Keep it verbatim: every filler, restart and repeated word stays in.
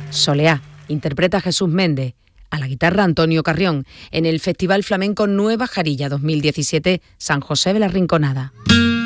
Soleá, interpreta Jesús Méndez. A la guitarra Antonio Carrión, en el Festival Flamenco Nueva Jarilla dos mil diecisiete, San José de la Rinconada.